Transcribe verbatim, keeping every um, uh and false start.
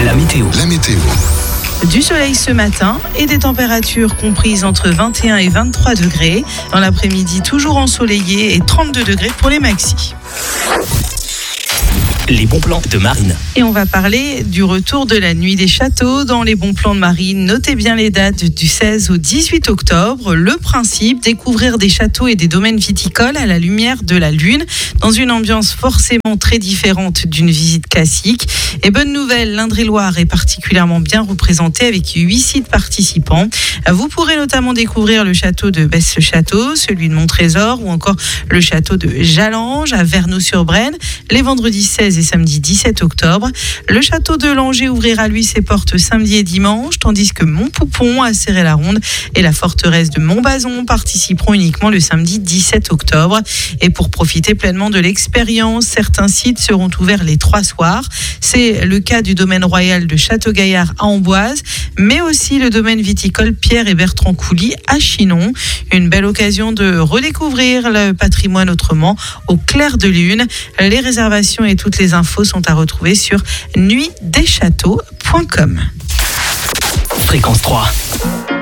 La météo. La météo. Du soleil ce matin et des températures comprises entre vingt et un et vingt-trois degrés. Dans l'après-midi, toujours ensoleillé et trente-deux degrés pour les maxis. Les bons plans de Marine. Et on va parler du retour de la nuit des châteaux dans les bons plans de Marine. Notez bien les dates du seize au dix-huit octobre. Le principe, découvrir des châteaux et des domaines viticoles à la lumière de la lune, dans une ambiance forcément très différente d'une visite classique. Et bonne nouvelle, l'Indre-et-Loire est particulièrement bien représenté avec huit sites participants. Vous pourrez notamment découvrir le château de Besse-le-Château, celui de Montrésor ou encore le château de Jalange à Vernoux-sur-Brenne les vendredis seize et samedi dix-sept octobre. Le château de Langeais ouvrira lui ses portes samedi et dimanche, tandis que Montpoupon à Céré-la-Ronde et la forteresse de Montbazon participeront uniquement le samedi dix-sept octobre. Et pour profiter pleinement de l'expérience, certains sites seront ouverts les trois soirs. C'est le cas du domaine royal de Château-Gaillard à Amboise, mais aussi le domaine viticole Pierre et Bertrand Coulis à Chinon. Une belle occasion de redécouvrir le patrimoine autrement au clair de lune. Les réservations et toutes les infos sont à retrouver sur nuit des châteaux point com. Fréquence trois.